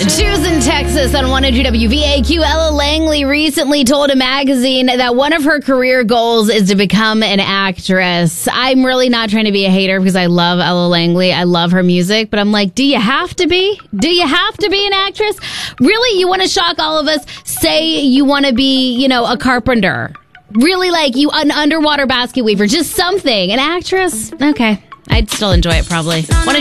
Choosing Texas on 100 WVAQ. Ella Langley recently told a magazine that one of her career goals is to become an actress. I'm really not trying to be a hater because I love Ella Langley. I love her music, but I'm like, do you have to be? Do you have to be an actress? Really, you want to shock all of us? Say you want to be, a carpenter. Really, like an underwater basket weaver. Just something. An actress? Okay. I'd still enjoy it probably.